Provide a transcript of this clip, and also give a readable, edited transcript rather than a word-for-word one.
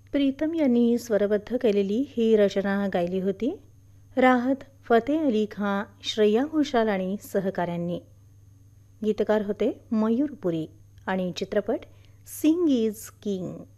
प्रीतम यांनी स्वरबद्ध केलेली ही रचना गायली होती राहत फतेह अली खान, श्रेया घोषाल आणि सहकाऱ्यांनी. गीतकार होते मयूर पुरी आणि चित्रपट सिंग इज किंग.